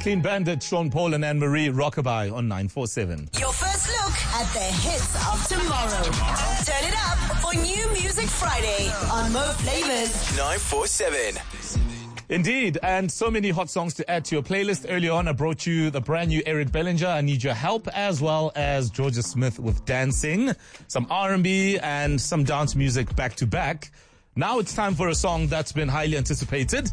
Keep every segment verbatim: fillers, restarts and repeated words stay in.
Clean Bandit, Sean Paul and Anne-Marie, Rockabye on nine four seven. Your first look at the hits of tomorrow. tomorrow. Turn it up for New Music Friday on Mo Flavors nine four seven. Indeed, and so many hot songs to add to your playlist. Earlier on, I brought you the brand new Eric Bellinger, I Need Your Help, as well as Georgia Smith with Dancing, some R and B and some dance music back to back. Now it's time for a song that's been highly anticipated.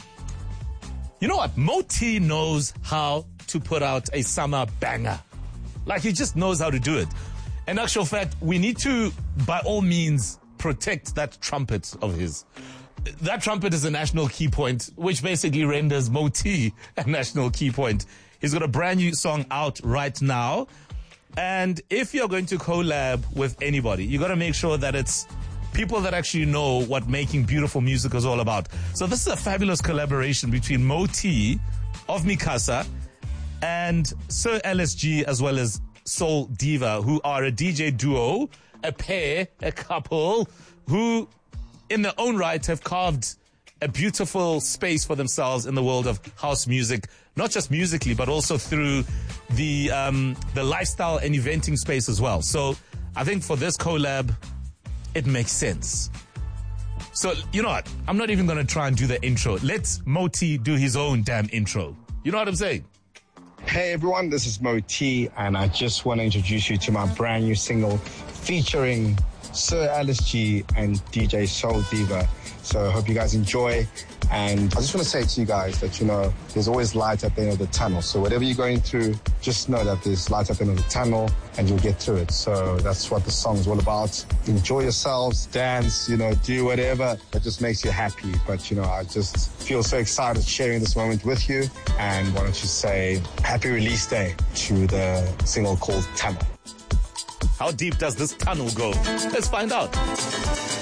You know what? Mo T knows how to put out a summer banger. Like, he just knows how to do it. In actual fact, we need to, by all means, protect that trumpet of his. That trumpet is a national key point, which basically renders Mo T a national key point. He's got a brand new song out right now. And if you're going to collab with anybody, you got to make sure that it's people that actually know what making beautiful music is all about. So this is a fabulous collaboration between Mo T of Mikasa and Sir L S G, as well as Soul Diva, who are a D J duo, a pair, a couple, who in their own right have carved a beautiful space for themselves in the world of house music, not just musically, but also through the um, the lifestyle and eventing space as well. So I think for this collab, it makes sense. So, you know what? I'm not even going to try and do the intro. Let Mo T do his own damn intro. You know what I'm saying? Hey everyone, this is Mo T, and I just want to introduce you to my brand new single featuring Sir L S G and D J Soul Diva. So I hope you guys enjoy. And I just want to say to you guys that, you know, there's always light at the end of the tunnel. So whatever you're going through, just know that there's light at the end of the tunnel and you'll get through it. So that's what the song's all about. Enjoy yourselves, dance, you know, do whatever that just makes you happy. But, you know, I just feel so excited sharing this moment with you. And why don't you say happy release day to the single called Tunnel. How deep does this tunnel go? Let's find out.